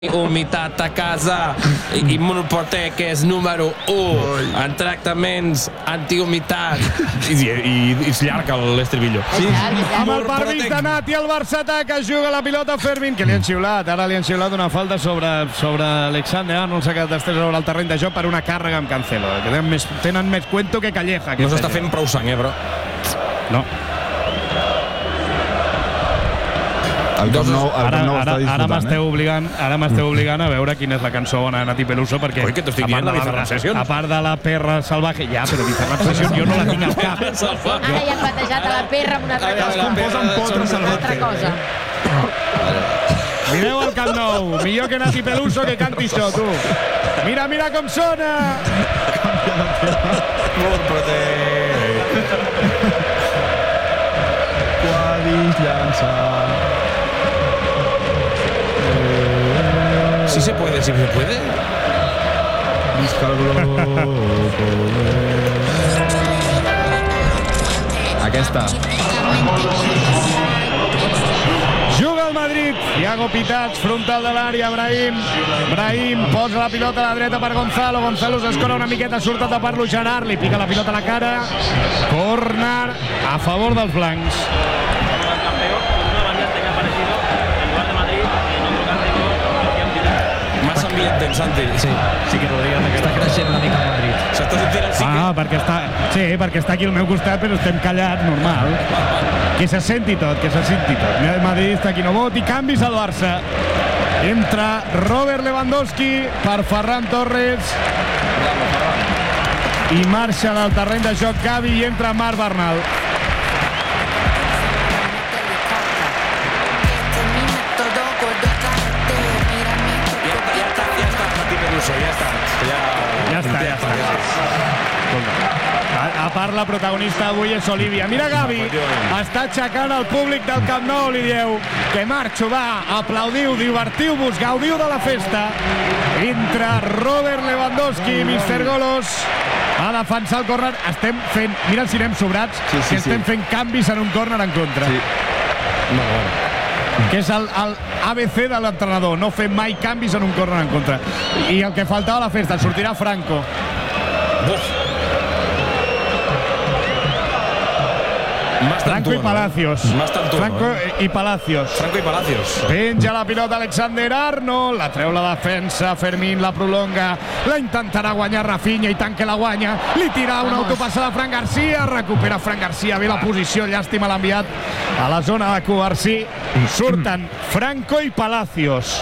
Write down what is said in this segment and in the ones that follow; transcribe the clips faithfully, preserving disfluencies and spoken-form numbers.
Humitat a casa, Immunoprotec és número u en tractaments antihumitat. I, i, i és llarg l'estribillo. Sí, amb el permís de Nati, el Barça ataca, juga la pilota Fermín, que li han xiulat, ara li han xiulat una falta sobre, sobre Alexander Arnold, s'ha quedat d'estès sobre el terreny de joc per una càrrega amb Cancelo. Tenen més, tenen més cuento que Calleja. No s'està fent prou sang, eh, però... No. El Camp Nou, el ara Camp Nou ara, està ara disfrutant, m'esteu eh? obligant, ara m'esteu obligant a veure quina és la cançó bona de Nati Peluso, perquè Oi, que t'estic a part dient la de Bizarrap Sessions. a part de la perra salvaje, ja, però Bizarrap Sessions jo no la tinc al cap. Ara ja han batejat a la perra amb una altra Ara, cosa. la perra Una potre altra cosa. Mireu el Camp Nou, millor que Nati Peluso que canti això, tu. Mira, mira com sona! Quadis llança. Si se puede, si se puede. Visca el globo. Aquesta. Juga el Madrid, Iago Pitats, frontal de l'àrea, Brahim. Brahim posa la pilota a la dreta per Gonzalo. Gonzalo s'escora una miqueta, surt a tapar-lo Gerard, li pica la pilota a la cara. Corner a favor dels blancs. Massa ambient, Santi. Sí, sí que podria. Està creixent una mica el Madrid. S'està sentint el cicle. Ah, perquè està, sí, perquè està aquí al meu costat, però estem callats, normal. Que se senti tot, que se senti tot. El Madrid està aquí no vot i canvis al Barça. Entra Robert Lewandowski per Ferran Torres. I marxa del terreny de joc Gavi i entra Marc Bernal. Ja està, ja Ja està, ja està. A, a part, la protagonista avui és Olivia. Mira, Gavi, està aixecant el públic del Camp Nou, li diu que marxo, va, aplaudiu, divertiu-vos, gaudiu de la festa. Entra Robert Lewandowski, míster Golos, a defensar el córner. Estem fent, mira si anem sobrats, Sí, sí, que estem sí. fent canvis en un córner en contra. Sí. Bueno, bueno. Que és el, el A B C de l'entrenador, no fer mai canvis en un córner en contra. I el que faltava a la festa, sortirà Franco. Uf. Más Franco i tantuono, Palacios. eh? Más tantuono, Franco eh? i Palacios. Franco i Palacios. Penja la pilota Alexander Arnold, la treu la defensa, Fermín la prolonga, la intentarà guanyar Rafinha i tant que la guanya, li tira una autopassada a Fran Garcia, recupera Fran Garcia, bé la posició, llàstima l'ha enviat a la zona de Covarsí. Surten Franco i Palacios.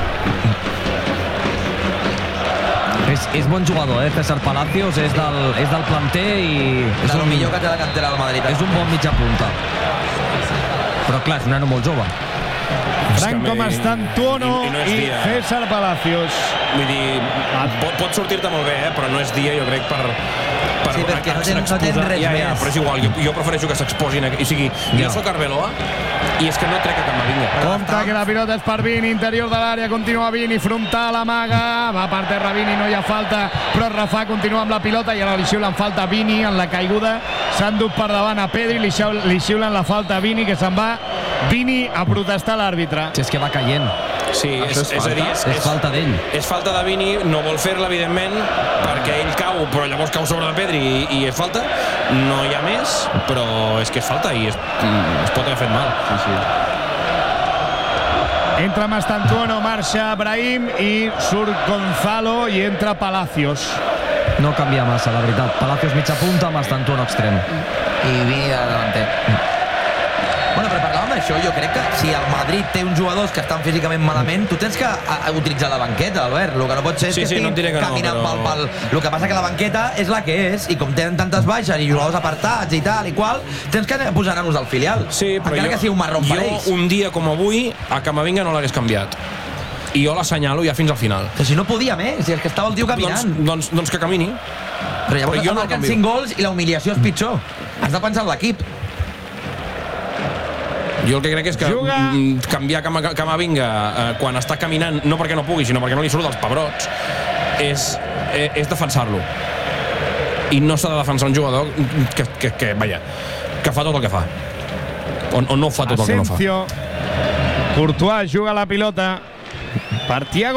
És, és bon jugador, eh? César Palacios és del, és del planter i... És És el un, millor que té la cantera del Madrid. és un bon mitja punta. Però clar, és un nano molt jove. Franco Mastantuono I- i no és i dia. César Palacios. Vull dir, pot, pot sortir-te molt bé, eh? Però no és dia, jo crec, per... per Sí, perquè no tens- no tens res ja, ja, més. però és igual, jo, jo prefereixo que s'exposin. O sigui, jo Ja. sóc Arbeloa i és que no trec a Camavinga. Compte que la pilota és per Vini, interior de l'àrea, continua Vini, frontal, amaga, va per terra Vini, no hi ha falta, però Rafa continua amb la pilota i ara li xiulen falta a Vini en la caiguda, s'han dut per davant a Pedri, li, xiu, li xiulen la falta a Vini, que se'n va Vini a protestar l'àrbitre. Si és que va caient. Sí, és, Això és és, a dir, falta? és, És falta d'ell. És falta de Vini, no vol fer-la, evidentment, perquè ell cau, però llavors cau sobre de Pedri i, i és falta. No hi ha més, però és que és falta i es, es pot haver fet mal. Sí, sí. Entra Mastantuono, marxa Brahim i surt Gonzalo i entra Palacios. No canvia massa, la veritat. Palacios mitja punta, Mastantuono extrem. I Vini de davanter. Bueno, però parlàvem d'això, jo crec que si el Madrid té uns jugadors que estan físicament malament, tu tens que a, a utilitzar la banqueta, Albert. El que no pot ser és Sí, que sí, no et diré que no, caminant però- pel, pel... El que passa que la banqueta és la que és, i com tenen tantes baixes i jugadors apartats i tal i qual, tens que posar nanos al filial. Sí, però encara jo, que sigui un marrón per jo ells. un dia com avui a Camavinga no l'hagués canviat. I jo l'assenyalo ja fins al final. Però si no podia més, si és que estava el tio Doncs, caminant. doncs, doncs que camini. Però llavors però jo no el marquen canvio. cinc gols i la humiliació és pitjor. Has de pensar en l'equip. Jo el que crec és que Juga. mm, canviar Cama, Camavinga eh, quan està caminant, no perquè no pugui, sinó perquè no li surt dels pebrots, és, eh, és defensar-lo. I no s'ha de defensar un jugador que, que, que, vaja, que fa tot el que fa. O, o no fa tot el que no fa. Asensio. Courtois juga la pilota. per Thiago